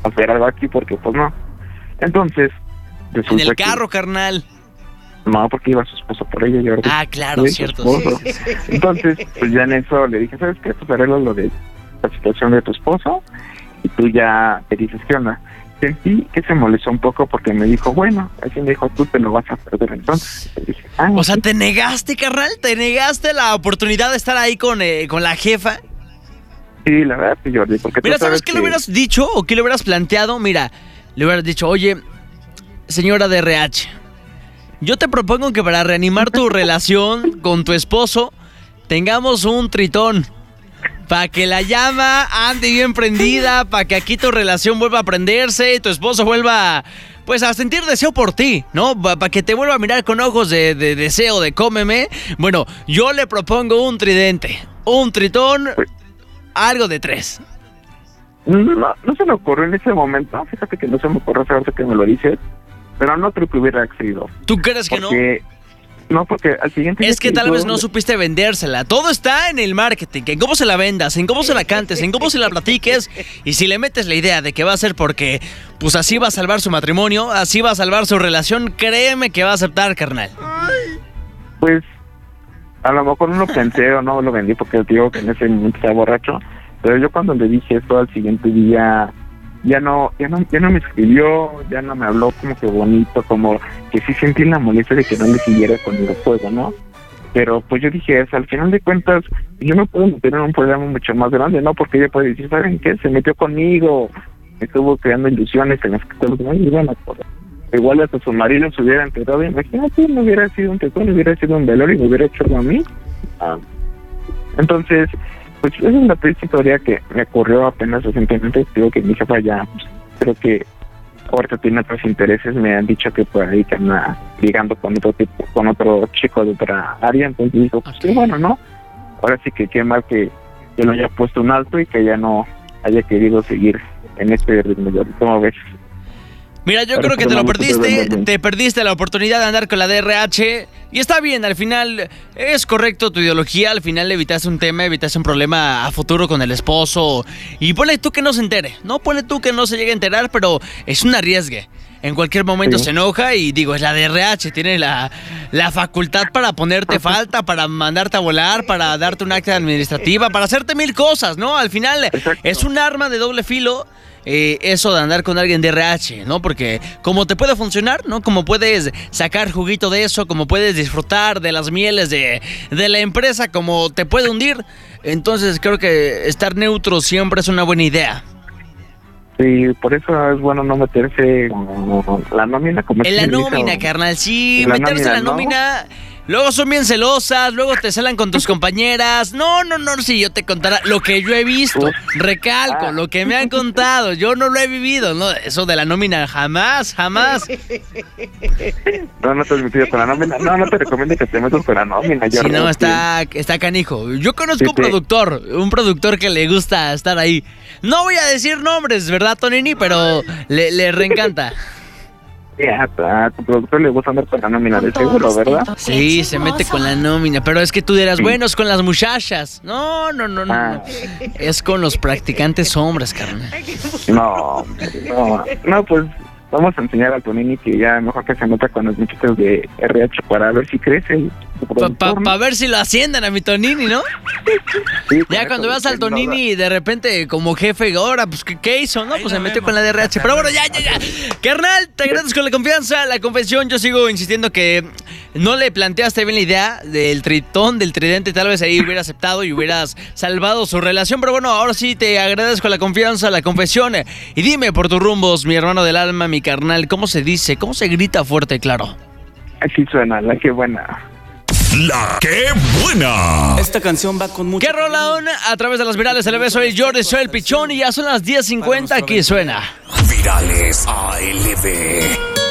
hacer algo aquí porque pues no. Entonces, en el carro, carnal. No, porque iba su esposo por ella y ahora claro, cierto. Sí. Entonces, pues ya en eso le dije, ¿sabes qué? Pues arregla lo de la situación de tu esposo y tú ya te dices qué onda. Sentí que se molestó un poco porque me dijo, bueno, así me dijo, tú te lo vas a perder entonces. Y dije, o sea, ¿te negaste, carnal? ¿Te negaste la oportunidad de estar ahí con la jefa? Sí, la verdad, sí, Jordi, porque mira, ¿sabes qué le hubieras dicho o qué le hubieras planteado? Mira, le hubieras dicho, oye, señora de RH, yo te propongo que para reanimar tu relación con tu esposo tengamos un tritón. Para que la llama ande bien prendida, para que aquí tu relación vuelva a prenderse y tu esposo vuelva, pues, a sentir deseo por ti, ¿no? Para que te vuelva a mirar con ojos de deseo, de cómeme. Bueno, yo le propongo un tridente, un tritón, algo de 3. No se me ocurrió en ese momento, fíjate que no se me ocurrió saber que me lo dices, pero no creo que hubiera accedido. ¿Tú crees que no? No, porque al siguiente... Es que tal vez no supiste vendérsela. Todo está en el marketing, en cómo se la vendas, en cómo se la cantes, en cómo se la platiques. Y si le metes la idea de que va a ser porque, pues así va a salvar su matrimonio, así va a salvar su relación, créeme que va a aceptar, carnal. Pues, a lo mejor no lo pensé o no lo vendí porque digo que en ese momento estaba borracho. Pero yo cuando le dije esto al siguiente día... Ya no me escribió, ya no me habló como que bonito, como que sí sentí la molestia de que no le siguiera con el juego, ¿no? Pero pues yo dije, al final de cuentas, yo me puedo meter en un problema mucho más grande, ¿no? Porque ella puede decir, ¿saben qué? Se metió conmigo, estuvo creando ilusiones en las que todos los demás iban a poder. Igual hasta su marido se hubiera enterado, imagínate, no hubiera sido un tetón, hubiera sido un velorio y me hubiera hecho algo a mí. Entonces... Pues esa es la triste historia que me ocurrió apenas recientemente. Digo que mi jefa ya, pues, creo que ahorita tiene otros intereses. Me han dicho que por ahí que anda ligando con otro chico de otra área. Entonces digo, pues sí, bueno, ¿no? Ahora sí que qué mal que yo le haya puesto un alto y que ya no haya querido seguir en este ritmo. ¿Cómo ves? Mira, yo creo que te perdiste la oportunidad de andar con la DRH y está bien, al final es correcto tu ideología, al final evitaste un tema, evitaste un problema a futuro con el esposo y ponle tú que no se entere, no ponle tú que no se llegue a enterar, pero es un arriesgue. En cualquier momento se enoja y digo, es la DRH, tiene la facultad para ponerte falta, para mandarte a volar, para darte un acta administrativa, para hacerte 1000 cosas, ¿no? Al final es un arma de doble filo. Eso de andar con alguien de RH, ¿no? Porque como te puede funcionar, ¿no? Como puedes sacar juguito de eso, como puedes disfrutar de las mieles de la empresa, como te puede hundir. Entonces creo que estar neutro siempre es una buena idea. Sí, por eso es bueno no meterse en la nómina. En la nómina, carnal, sí, meterse en la nómina... Luego son bien celosas, luego te celan con tus compañeras. No, si yo te contara lo que yo he visto, recalco, lo que me han contado, yo no lo he vivido, no, eso de la nómina jamás. No te has metido con la nómina, no te recomiendo que te metas con la nómina. Sí, no, está canijo. Yo conozco un productor que le gusta estar ahí. No voy a decir nombres, ¿verdad, Tonini? Pero le reencanta. A tu productor le gusta andar con la nómina de seguro, ¿verdad? Sí, se mete con la nómina, pero es que tú dirás, bueno, es con las muchachas. No. Es con los practicantes hombres, carnal. No, pues vamos a enseñar a Tonini que ya mejor que se nota con los muchachos de RH para ver si crece. Para ver si lo ascienden a mi Tonini, ¿no? Sí, ya cuando veas al Tonini de repente como jefe, ahora, pues, ¿qué hizo? No, pues se metió con la DRH. Pero bueno, ya. Carnal, te agradezco la confianza, la confesión. Yo sigo insistiendo que no le planteaste bien la idea del tritón, del tridente. Tal vez ahí hubiera aceptado y hubieras salvado su relación. Pero bueno, ahora sí te agradezco la confianza, la confesión. Y dime por tus rumbos, mi hermano del alma, mi carnal, ¿cómo se dice? ¿Cómo se grita fuerte y claro? Así suena, la que buena. La que buena. Esta canción va con mucho... ¿Qué rolón? A través de las virales LB, soy el Jordi, soy el Pichón y ya son las 10:50, aquí suena Virales ALB.